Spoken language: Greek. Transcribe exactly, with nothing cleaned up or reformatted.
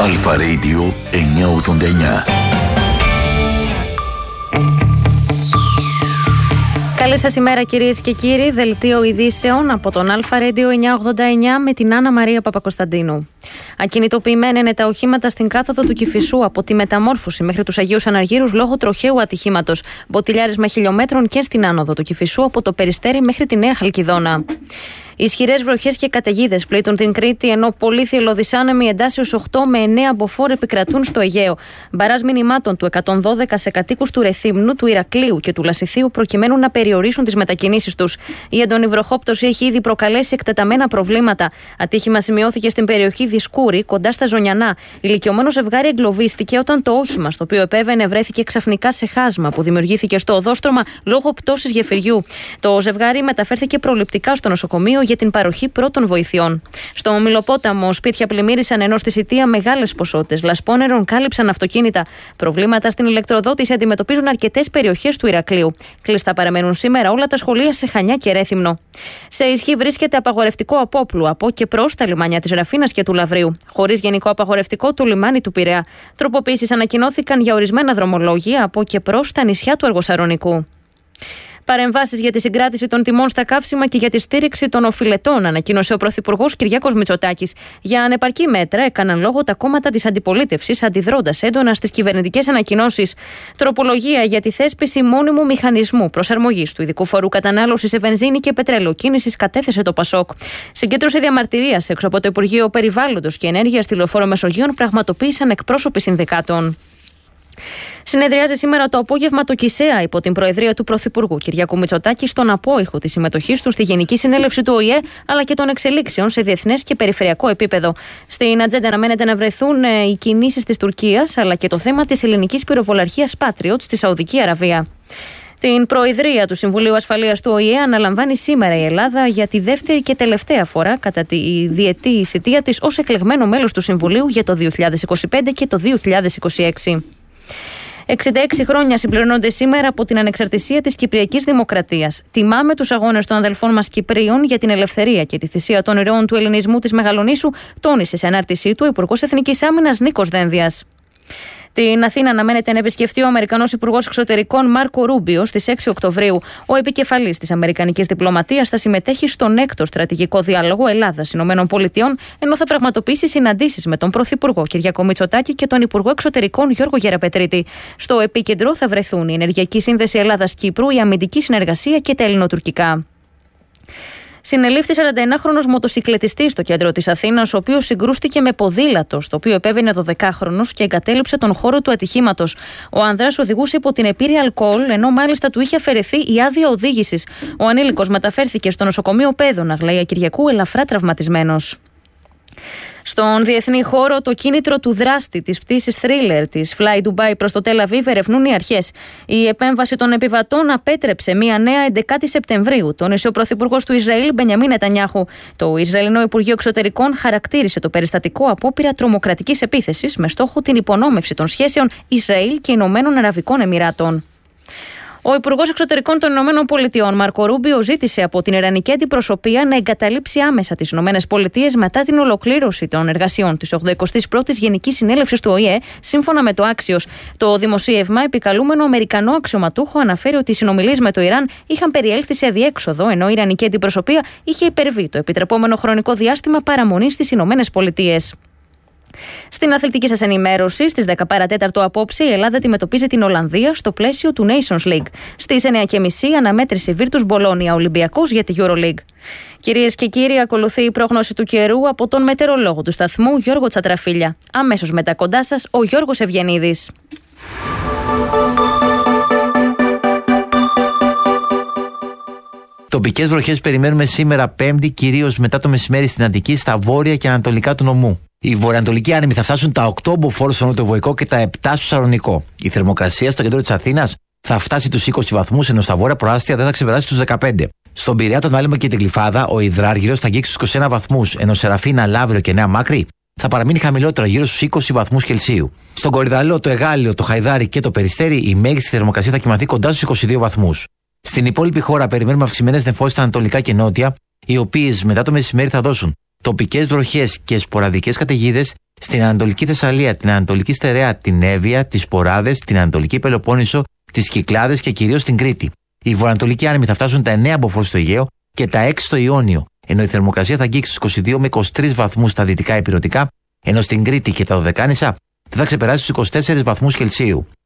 Αλφα Radio εννιακόσια ογδόντα εννιά. Καλή σας ημέρα κυρίες και κύριοι, δελτίο ειδήσεων από τον Αλφα Radio εννιακόσια ογδόντα εννιά με την Άννα Μαρία Παπακοσταντίνου. Ακινητοποιημένα είναι τα οχήματα στην κάθοδο του Κηφισού από τη Μεταμόρφωση μέχρι τους Αγίους Αναργύρους λόγω τροχαίου ατυχήματος. Μποτιλιάρισμα χιλιόμετρων και στην άνοδο του Κηφισού από το Περιστέρι μέχρι τη Νέα Χαλκιδόνα. Ισχυρές βροχές και καταιγίδες πλήττουν την Κρήτη, ενώ πολύθιοι λωδισάνεμοι εντάσσεως οκτώ με εννέα μποφόρ επικρατούν στο Αιγαίο. Μπαράζ μηνυμάτων του εκατόν δώδεκα σε κατοίκους του Ρεθύμνου, του Ηρακλείου και του Λασιθίου προκειμένου να περιορίσουν τις μετακινήσεις τους. Η έντονη βροχόπτωση έχει ήδη προκαλέσει εκτεταμένα προβλήματα. Ατύχημα σημειώθηκε στην περιοχή Δισκούρη, κοντά στα Ζωνιανά. Ηλικιωμένο ζευγάρι εγκλωβίστηκε όταν το όχημα στο οποίο επέβαινε βρέθηκε ξαφνικά σε χάσμα που δημιουργήθηκε στο οδόστρωμα λόγω πτώσης γεφυριού. Το ζευγάρι μεταφέρθηκε προληπτικά στο νοσοκομείο για την παροχή πρώτων βοηθειών. Στο Ομιλοπόταμο, σπίτια πλημμύρισαν ενώ στη Σιτία μεγάλες ποσότητες λασπόνερων κάλυψαν αυτοκίνητα. Προβλήματα στην ηλεκτροδότηση αντιμετωπίζουν αρκετές περιοχές του Ηρακλείου. Κλειστά παραμένουν σήμερα όλα τα σχολεία σε Χανιά και Ρέθυμνο. Σε ισχύ βρίσκεται απαγορευτικό απόπλου από και προς τα λιμάνια της Ραφίνας και του Λαβρίου. Χωρίς γενικό απαγορευτικό το λιμάνι του Πειραιά. Τροποποίησεις ανακοινώθηκαν για ορισμένα δρομολόγια από και προς τα νησιά του Αργοσαρονικού. Παρεμβάσεις για τη συγκράτηση των τιμών στα καύσιμα και για τη στήριξη των οφειλετών, ανακοίνωσε ο Πρωθυπουργός Κυριάκος Μητσοτάκης. Για ανεπαρκή μέτρα έκαναν λόγο τα κόμματα της αντιπολίτευσης, αντιδρώντας έντονα στις κυβερνητικές ανακοινώσεις. Τροπολογία για τη θέσπιση μόνιμου μηχανισμού προσαρμογής του ειδικού φορού κατανάλωσης σε βενζίνη και πετρελαιοκίνησης κατέθεσε το ΠΑΣΟΚ. Συγκέντρωση διαμαρτυρίας έξω από το Υπουργείο Περιβάλλοντος και Ενέργειας στη Λεωφόρο Μεσογείων πραγματοποίησαν εκπρόσωποι συνδικάτων. Συνεδριάζει σήμερα το απόγευμα το ΚΙΣΕΑ υπό την προεδρία του Πρωθυπουργού Κυριάκου Μητσοτάκη στον απόϊχο της συμμετοχής του στη Γενική Συνέλευση του Ο Η Ε αλλά και των εξελίξεων σε διεθνές και περιφερειακό επίπεδο. Στην ατζέντα αναμένεται να βρεθούν οι κινήσεις της Τουρκίας αλλά και το θέμα της ελληνικής πυροβολαρχίας Patriot στη Σαουδική Αραβία. Την προεδρία του Συμβουλίου Ασφαλείας του Ο Η Ε αναλαμβάνει σήμερα η Ελλάδα για τη δεύτερη και τελευταία φορά κατά τη διετή θητεία της ως εκλεγμένο μέλος του Συμβουλίου για το δύο χιλιάδες είκοσι πέντε και το δύο χιλιάδες είκοσι έξι. εξήντα έξι χρόνια συμπληρώνονται σήμερα από την ανεξαρτησία της Κυπριακής Δημοκρατίας. Τιμάμε τους αγώνες των αδελφών μας Κυπρίων για την ελευθερία και τη θυσία των ηρώων του ελληνισμού της Μεγαλονήσου, τόνισε σε ανάρτησή του ο Υπουργός Εθνικής Άμυνας Νίκος Δένδιας. Την Αθήνα αναμένεται να επισκεφτεί ο Αμερικανός Υπουργός Εξωτερικών Μάρκο Ρούμπιο στις έξι Οκτωβρίου. Ο επικεφαλής της Αμερικανικής Διπλωματίας θα συμμετέχει στον έκτο στρατηγικό διάλογο Ελλάδα-ΗΠΑ, ενώ θα πραγματοποιήσει συναντήσεις με τον Πρωθυπουργό Κυριάκο Μητσοτάκη και τον Υπουργό Εξωτερικών Γιώργο Γεραπετρίτη. Στο επίκεντρο θα βρεθούν η Ενεργειακή Σύνδεση Ελλάδα-Κύπρου, η αμυντική συνεργασία και τα ελληνοτουρκικά. Συνελήφθη σαρανταενάχρονος μοτοσικλετιστής στο κέντρο της Αθήνας, ο οποίος συγκρούστηκε με ποδήλατο, στο οποίο επέβαινε δωδεκάχρονος και εγκατέλειψε τον χώρο του ατυχήματος. Ο άνδρας οδηγούσε υπό την επίρρεια αλκοόλ, ενώ μάλιστα του είχε αφαιρεθεί η άδεια οδήγησης. Ο ανήλικος μεταφέρθηκε στο νοσοκομείο Πέδων Αγλαία Κυριακού ελαφρά τραυματισμένος. Στον διεθνή χώρο, το κίνητρο του δράστη της πτήσης Thriller της Fly Dubai προς το Τελ Αβίβ ερευνούν οι αρχές. Η επέμβαση των επιβατών απέτρεψε μια νέα έντεκα Σεπτεμβρίου, τόνισε ο Πρωθυπουργός του Ισραήλ Μπενιαμίν Νετανιάχου. Το Ισραηλινό Υπουργείο Εξωτερικών χαρακτήρισε το περιστατικό απόπειρα τρομοκρατικής επίθεσης με στόχο την υπονόμευση των σχέσεων Ισραήλ και Ηνωμένων Αραβικών Εμιράτων. Ο Υπουργός Εξωτερικών των Ηνωμένων Πολιτειών, Μάρκο Ρούμπιο, ζήτησε από την Ιρανική αντιπροσωπεία να εγκαταλείψει άμεσα τις Ηνωμένες Πολιτείες μετά την ολοκλήρωση των εργασιών της ογδοηκοστής πρώτης Γενικής Συνέλευσης του Ο Η Ε, σύμφωνα με το Axios. Το δημοσίευμα, επικαλούμενο Αμερικανό αξιωματούχο, αναφέρει ότι οι συνομιλίες με το Ιράν είχαν περιέλθει σε αδιέξοδο, ενώ η Ιρανική αντιπροσωπεία είχε υπερβεί το επιτρεπόμενο χρονικό διάστημα παραμονής στις Ηνωμένες Πολιτείες. Στην αθλητική σας ενημέρωση, στις δέκα παρά τέταρτο απόψε, η Ελλάδα αντιμετωπίζει την Ολλανδία στο πλαίσιο του Nations League. Στις εννιά και μισή αναμέτρηση Virtus Bologna Ολυμπιακός για τη EuroLeague. Κυρίες και κύριοι, ακολουθεί η πρόγνωση του καιρού από τον μετεωρολόγο του σταθμού Γιώργο Τσατραφίλια. Αμέσως μετά κοντά σας ο Γιώργος Ευγενίδης. Τοπικές βροχές περιμένουμε σήμερα Πέμπτη, κυρίως μετά το μεσημέρι στην Αττική, στα βόρεια και ανατολικά του νομού. Οι βορειοανατολικοί άνεμοι θα φτάσουν τα οκτώ μποφόρ στο νοτιοβοϊκό και τα επτά στο Σαλονικό. Η θερμοκρασία στο κέντρο της Αθήνας θα φτάσει τους είκοσι βαθμούς, ενώ στα βόρεια προάστια δεν θα ξεπεράσει τους δεκαπέντε. Στον Πειραιά, τον Άλυμο και την Γλυφάδα, ο υδράργυρος θα αγγίξει τους είκοσι ένα βαθμούς, ενώ Σεραφίνα, Λαύριο και Νέα Μάκρη θα παραμείνει χαμηλότερο, γύρω στους είκοσι βαθμούς Κελσίου. Στον Κορυδαλό, το Εγάλιο, το Χαϊδάρι και το Περιστέρι, η μέγιστη θερμοκρασία θα κυμανθεί κοντά στους είκοσι δύο βαθμούς. Στην υπόλοιπη χώρα περιμένουμε αυξημένες νεφώσεις στα ανατολικά και νότια, οι οποίες μετά το μεσημέρι θα δώσουν τοπικές βροχές και σποραδικές καταιγίδες στην Ανατολική Θεσσαλία, την Ανατολική Στερεά, την Εύβοια, τις Ποράδες, την Ανατολική Πελοπόννησο, τις Κυκλάδες και κυρίως την Κρήτη. Οι βορειοανατολικοί άνεμοι θα φτάσουν τα εννέα μποφόρ στο Αιγαίο και τα έξι στο Ιόνιο, ενώ η θερμοκρασία θα αγγίξει στους είκοσι δύο με είκοσι τρεις βαθμούς στα δυτικά ηπειρωτικά, ενώ στην Κρήτη και τα Δωδεκάνησα δεν θα ξεπεράσει τους είκοσι τέσσερις βαθμούς Κελσίου.